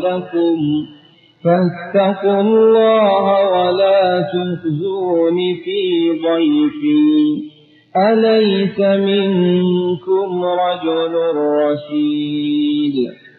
لكم فاتقوا الله ولا تخزون في ضيفي أليس منكم رجل رشيد